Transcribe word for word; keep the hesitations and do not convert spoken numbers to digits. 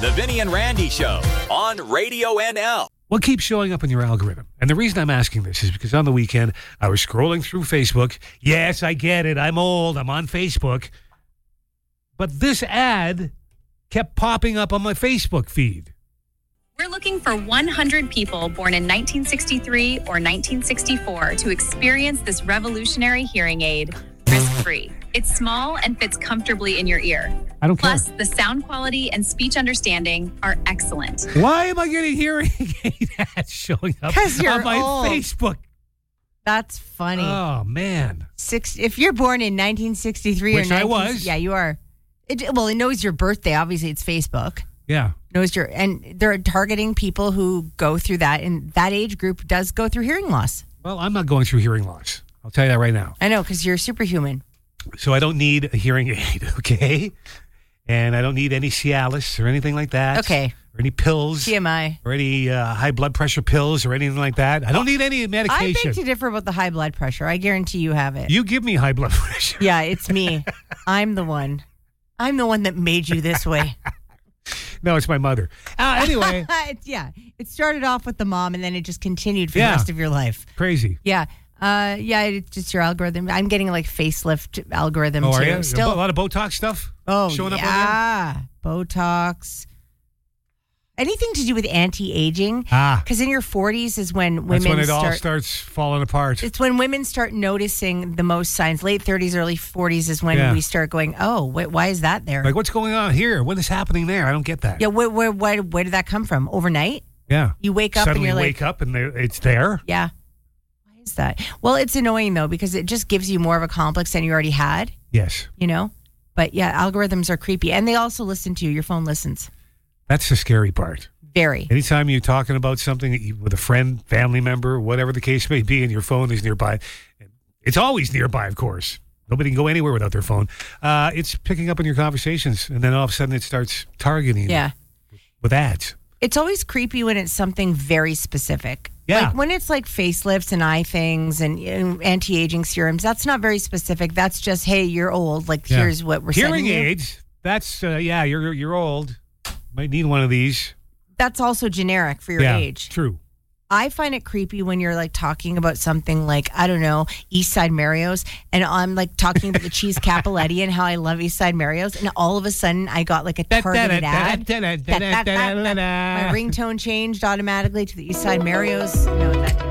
The Vinny and Randy Show on Radio N L. What keeps showing up in your algorithm? And the reason I'm asking this is because on the weekend, I was scrolling through Facebook. Yes, I get it. I'm old. I'm on Facebook. But this ad kept popping up on my Facebook feed. We're looking for one hundred people born in nineteen sixty-three or nineteen sixty-four to experience this revolutionary hearing aid risk-free. It's small and fits comfortably in your ear. I don't Plus, care. the sound quality and speech understanding are excellent. Why am I getting hearing aid ads showing up 'Cause you're on my old. Facebook? That's funny. Oh, man. Six. If you're born in nineteen sixty-three Which or I nineteen was. Yeah, you are. It, well, it knows your birthday. Obviously, it's Facebook. Yeah. Knows your, and they're targeting people who go through that, and that age group does go through hearing loss. Well, I'm not going through hearing loss. I'll tell you that right now. I know, because you're superhuman. So I don't need a hearing aid, okay? And I don't need any Cialis or anything like that. Okay. Or any pills. T M I. Or any uh, high blood pressure pills or anything like that. I don't need any I medication. beg to differ about the high blood pressure. I guarantee you have it. You give me high blood pressure. Yeah, it's me. I'm the one. I'm the one that made you this way. No, it's my mother. Uh, anyway. It's- yeah. It started off with the mom, and then it just continued for Yeah. the rest of your life. Crazy. Yeah. Uh, yeah, it's just your algorithm. I'm getting like facelift algorithm Oh, too. are you? Still, a lot of Botox stuff oh showing up on yeah, Botox. Anything to do with anti-aging. Ah. Because in your forties is when women That's when it start. all starts falling apart. It's when women start noticing the most signs. Late thirties, early forties is when Yeah. we start going, oh, wait, why is that there? Like, what's going on here? What is happening there? I don't get that. yeah, where, where, where, where did that come from? Overnight? Yeah. You wake up Suddenly and you're wake like, up and there, it's there. yeah. Why is that? Well, it's annoying though, because it just gives you more of a complex than you already had, Yes. you know? But yeah, algorithms are creepy. And they also listen to you. Your phone listens. That's the scary part. Very. Anytime you're talking about something that you- with a friend, family member, whatever the case may be, and your phone is nearby, it's always nearby, of course. Nobody can go anywhere without their phone. Uh, it's picking up in your conversations, and then all of a sudden it starts targeting Yeah. you with ads. It's always creepy when it's something very specific. Yeah. Like when it's like facelifts and eye things and you know, anti-aging serums, that's not very specific. That's just, hey, you're old. Like, Yeah. here's what we're Hearing sending you. aids, that's, uh, yeah, you're you're old. Might need one of these. That's also generic for your yeah, age. True. I find it creepy when you're like talking about something like, I don't know, East Side Mario's, and I'm like talking about the cheese Capoletti and how I love East Side Mario's, and all of a sudden I got like a targeted ad. My ringtone changed automatically to the East Side Mario's. You know, that